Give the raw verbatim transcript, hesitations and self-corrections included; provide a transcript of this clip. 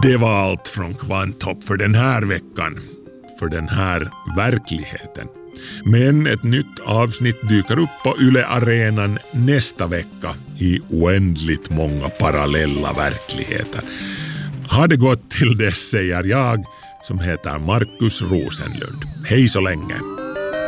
Det var allt från Kvanthopp för den här veckan, för den här verkligheten. Men ett nytt avsnitt dyker upp på Yle Arenan nästa vecka i oändligt många parallella verkligheter. Ha det gott till dess, säger jag som heter Markus Rosenlund. Hej så länge!